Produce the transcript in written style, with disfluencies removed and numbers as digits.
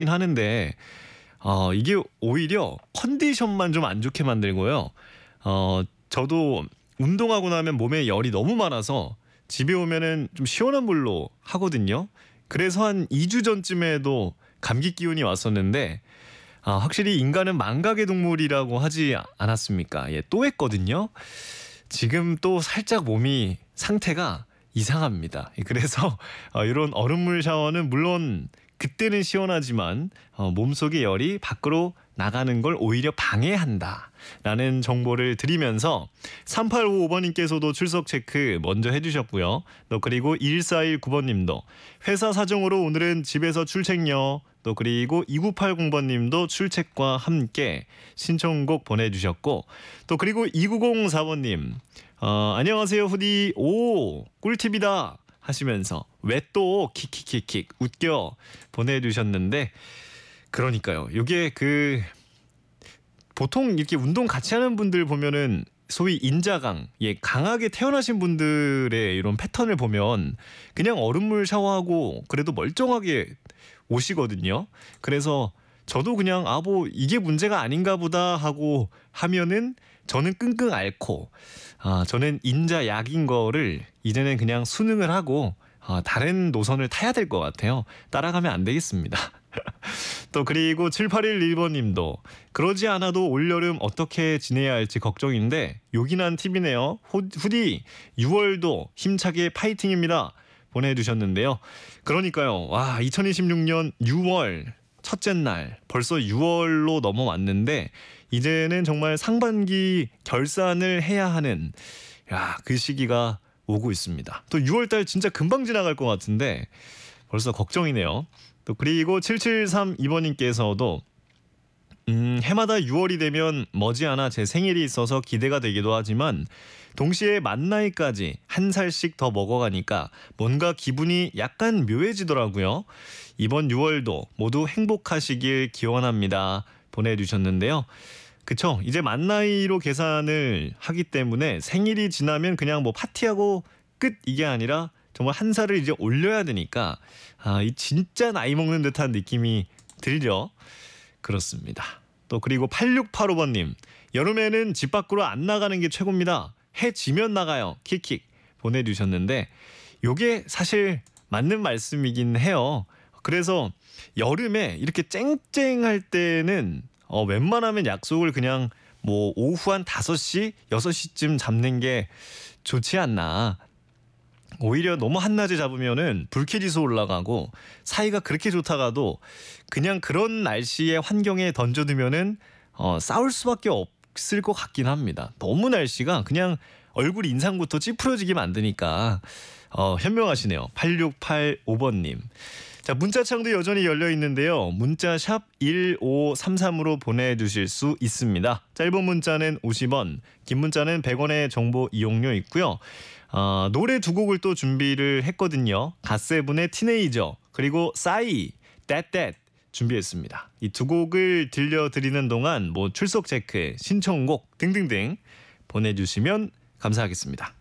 하는데 이게 오히려 컨디션만 좀 안 좋게 만들고요. 저도 운동하고 나면 몸에 열이 너무 많아서 집에 오면은 좀 시원한 물로 하거든요. 그래서 한 2주 전쯤에도 감기 기운이 왔었는데 확실히 인간은 망각의 동물이라고 하지 않았습니까? 예, 또 했거든요. 지금 또 살짝 몸이 상태가 이상합니다. 그래서 이런 얼음물 샤워는 물론 그때는 시원하지만 몸속의 열이 밖으로 나가는 걸 오히려 방해한다라는 정보를 드리면서 3855번님께서도 출석 체크 먼저 해주셨고요. 또 그리고 1419번님도 회사 사정으로 오늘은 집에서 출첵요. 또 그리고 2980번님도 출첵과 함께 신청곡 보내주셨고, 또 그리고 2904번님 안녕하세요 후디, 오 꿀팁이다 하시면서 왜 또 킥킥킥킥 웃겨 보내주셨는데, 그러니까요. 이게 보통 이렇게 운동 같이 하는 분들 보면은 소위 인자강, 강하게 태어나신 분들의 이런 패턴을 보면 그냥 얼음물 샤워하고 그래도 멀쩡하게 오시거든요. 그래서 저도 그냥 뭐 이게 문제가 아닌가 보다 하고 하면은 저는 끙끙 앓고 저는 인자 약인 거를 이제는 그냥 수능을 하고 다른 노선을 타야 될 것 같아요. 따라가면 안 되겠습니다. 또 그리고 7811번님도 그러지 않아도 올여름 어떻게 지내야 할지 걱정인데 요긴한 팁이네요. 후디 6월도 힘차게 파이팅입니다 보내주셨는데요. 그러니까요. 2026년 6월 첫째 날 벌써 6월로 넘어왔는데 이제는 정말 상반기 결산을 해야 하는 그 시기가 오고 있습니다. 또 6월달 진짜 금방 지나갈 것 같은데 벌써 걱정이네요. 또 그리고 7732번님께서도 해마다 6월이 되면 머지않아 제 생일이 있어서 기대가 되기도 하지만 동시에 만 나이까지 한 살씩 더 먹어가니까 뭔가 기분이 약간 묘해지더라고요. 이번 6월도 모두 행복하시길 기원합니다 보내주셨는데요. 그쵸? 이제 만 나이로 계산을 하기 때문에 생일이 지나면 그냥 뭐 파티하고 끝, 이게 아니라 정말 한 살을 이제 올려야 되니까 이 진짜 나이 먹는 듯한 느낌이 들죠. 그렇습니다. 또 그리고 8685번님 여름에는 집 밖으로 안 나가는 게 최고입니다. 해 지면 나가요. 킥킥 보내주셨는데 요게 사실 맞는 말씀이긴 해요. 그래서 여름에 이렇게 쨍쨍할 때는 웬만하면 약속을 그냥 뭐 오후 한 5시, 6시쯤 잡는 게 좋지 않나. 오히려 너무 한낮에 잡으면은 불쾌지수 올라가고 사이가 그렇게 좋다가도 그냥 그런 날씨의 환경에 던져두면은 싸울 수밖에 없을 것 같긴 합니다. 너무 날씨가 그냥 얼굴 인상부터 찌푸려지게 만드니까 현명하시네요. 8685번님. 자, 문자창도 여전히 열려 있는데요. 문자 샵 1533으로 보내주실 수 있습니다. 짧은 문자는 50원, 긴 문자는 100원의 정보 이용료 있고요. 노래 두 곡을 또 준비를 했거든요. 갓세븐의 티네이저 그리고 싸이 That 준비했습니다. 이 두 곡을 들려드리는 동안 뭐 출석 체크, 신청곡 등등등 보내주시면 감사하겠습니다.